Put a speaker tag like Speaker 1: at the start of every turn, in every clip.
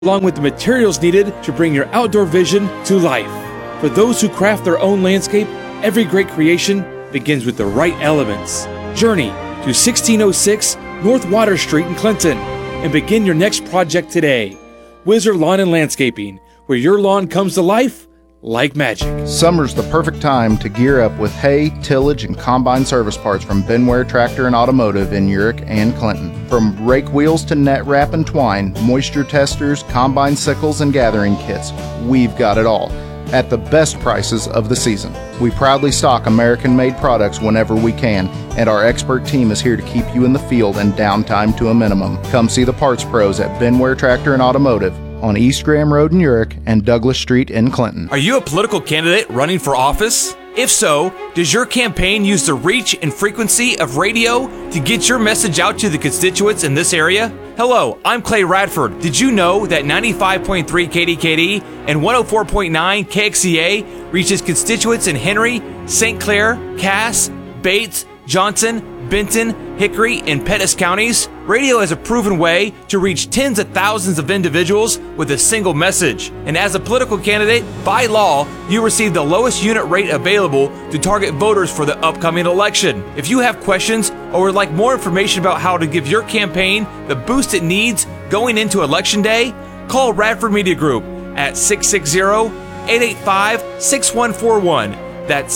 Speaker 1: along with the materials needed to bring your outdoor vision to life. For those who craft their own landscape, every great creation begins with the right elements. Journey to 1606 North Water Street in Clinton and begin your next project today. Wizard Lawn and Landscaping, where your lawn comes to life like magic.
Speaker 2: Summer's the perfect time to gear up with hay, tillage, and combine service parts from Benware Tractor and Automotive in Urick and Clinton. From rake wheels to net wrap and twine, moisture testers, combine sickles, and gathering kits, we've got it all at the best prices of the season. We proudly stock American-made products whenever we can, and our expert team is here to keep you in the field and downtime to a minimum. Come see the parts pros at Benware Tractor and Automotive on East Graham Road in Urick and Douglas Street in Clinton.
Speaker 3: Are you a political candidate running for office? If so, does your campaign use the reach and frequency of radio to get your message out to the constituents in this area? Hello, I'm Clay Radford. Did you know that 95.3 KDKD and 104.9 KXCA reaches constituents in Henry, St. Clair, Cass, Bates, Johnson, Benton, Hickory, and Pettis counties? Radio has a proven way to reach tens of thousands of individuals with a single message. And as a political candidate, by law, you receive the lowest unit rate available to target voters for the upcoming election. If you have questions or would like more information about how to give your campaign the boost it needs going into Election Day, call Radford Media Group at 660-885-6141. That's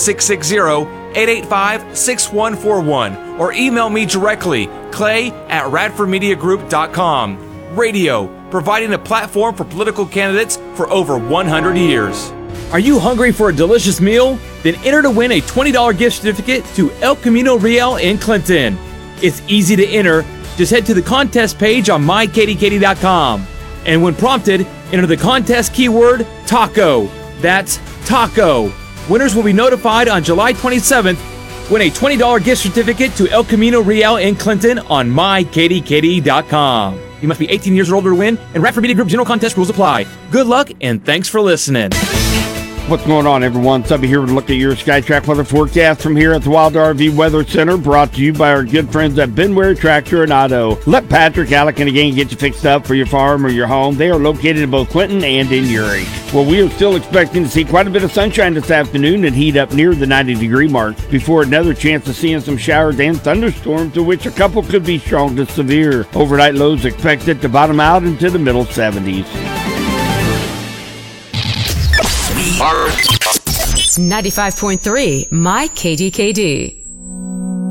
Speaker 3: 660-885-6141. Or email me directly, clay@radfordmediagroup.com. Radio, providing a platform for political candidates for over 100 years.
Speaker 1: Are you hungry for a delicious meal? Then enter to win a $20 gift certificate to El Camino Real in Clinton. It's easy to enter. Just head to the contest page on mykdkd.com. And when prompted, enter the contest keyword taco. That's taco. Winners will be notified on July 27th. Win a $20 gift certificate to El Camino Real in Clinton on mykdkd.com. You must be 18 years or older to win, and Radford Media Group general contest rules apply. Good luck, and thanks for listening.
Speaker 4: What's going on, everyone? Subby here to look at your SkyTrack weather forecast from here at the Wild RV Weather Center, brought to you by our good friends at Benware Tractor and Auto. Let Patrick, Alec, and the gang get you fixed up for your farm or your home. They are located in both Clinton and in Urick. Well, we are still expecting to see quite a bit of sunshine this afternoon and heat up near the 90-degree mark before another chance of seeing some showers and thunderstorms, to which a couple could be strong to severe. Overnight lows expected to bottom out into the middle 70s.
Speaker 5: 95.3 My KDKD.